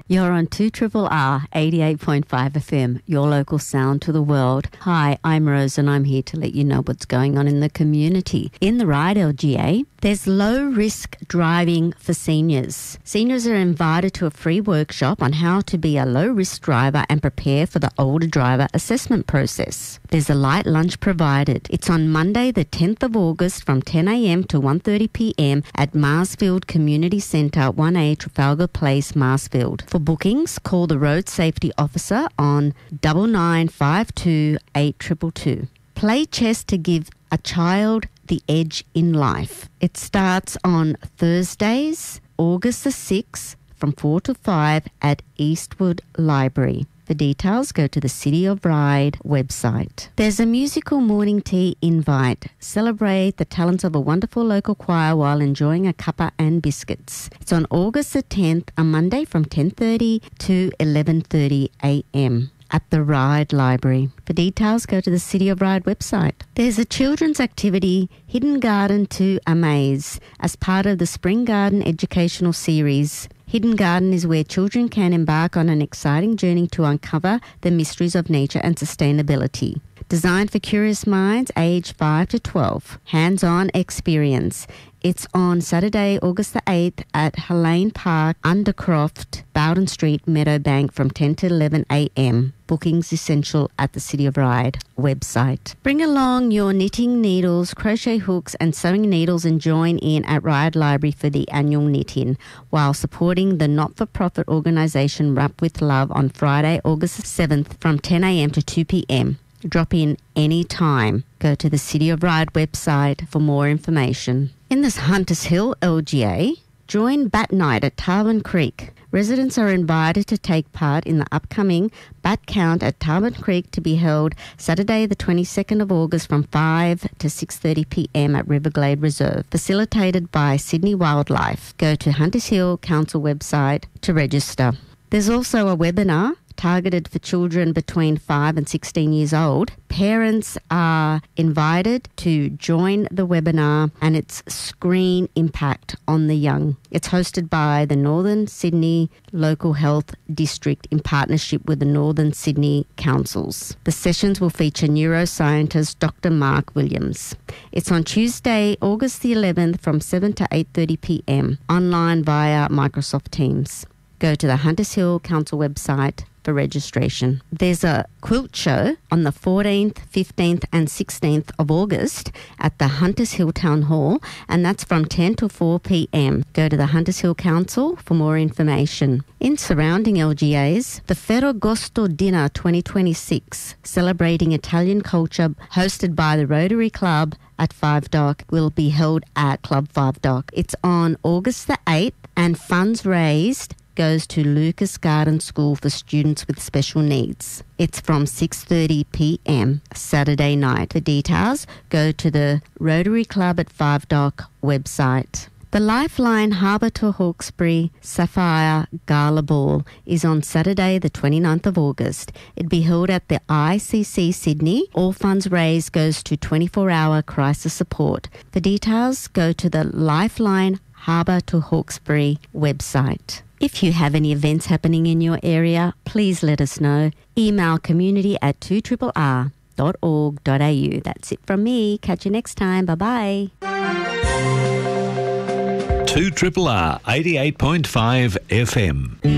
You're on 2RRR 88.5 FM, your local sound to the world. Hi, I'm Rose and I'm here to let you know what's going on in the community. In the Ryde LGA, there's low-risk driving for seniors. Seniors are invited to a free workshop on how to be a low-risk driver and prepare for the older driver assessment process. There's a light lunch provided. It's on Monday, the 10th of August from 10 a.m. to 1:30 p.m. at Marsfield Community Centre, 1A Trafalgar Place, Marsfield. For bookings, call the Road Safety Officer on 9952 8222. Play chess to give a child the edge in life. It starts on Thursdays, August the 6th from 4 to 5 at Eastwood Library. For details, go to the City of Ryde website. There's a musical morning tea invite. Celebrate the talents of a wonderful local choir while enjoying a cuppa and biscuits. It's on August the 10th, a Monday from 10:30 to 11:30 a.m. at the Ryde Library. For details, go to the City of Ryde website. There's a children's activity, Hidden Garden to Amaze, as part of the Spring Garden educational series. Hidden Garden is where children can embark on an exciting journey to uncover the mysteries of nature and sustainability. Designed for curious minds aged 5 to 12. Hands-on experience. It's on Saturday, August the 8th at Helene Park, Undercroft, Bowden Street, Meadowbank from 10 to 11 a.m. Bookings essential at the City of Ryde website. Bring along your knitting needles, crochet hooks and sewing needles and join in at Ryde Library for the annual knitting while supporting the not-for-profit organisation Wrap with Love on Friday, August 7th from 10 a.m. to 2 p.m. Drop in any time. Go to the City of Ryde website for more information. In this Hunters Hill LGA, join Bat Night at Tarwin Creek. Residents are invited to take part in the upcoming Bat Count at Tarwin Creek to be held Saturday the 22nd of August from 5 to 6:30 p.m. at Riverglade Reserve, facilitated by Sydney Wildlife. Go to Hunters Hill Council website to register. There's also a webinar targeted for children between 5 and 16 years old. Parents are invited to join the webinar and its screen impact on the young. It's hosted by the Northern Sydney Local Health District in partnership with the Northern Sydney Councils. The sessions will feature neuroscientist Dr. Mark Williams. It's on Tuesday, August the 11th from 7 to 8:30 p.m. online via Microsoft Teams. Go to the Hunters Hill Council website for registration. There's a quilt show on the 14th, 15th and 16th of August at the Hunters Hill Town Hall, and that's from 10 to 4 p.m. Go to the Hunters Hill Council for more information. In surrounding LGAs, the Ferragosto Dinner 2026, celebrating Italian culture, hosted by the Rotary Club at 5 Dock, will be held at Club 5 Dock. It's on August the 8th, and funds raised goes to Lucas Garden School for students with special needs. It's from 6:30 p.m. Saturday night. For details, go to the Rotary Club at 5 Dock website. The Lifeline Harbour to Hawkesbury Sapphire Gala Ball is on Saturday the 29th of August. It'll be held at the ICC Sydney. All funds raised goes to 24-hour crisis support. For details, go to the Lifeline Harbour to Hawkesbury website. If you have any events happening in your area, please let us know. Email community@2RRR.org.au. That's it from me. Catch you next time. Bye-bye. 2RRR 88.5 FM.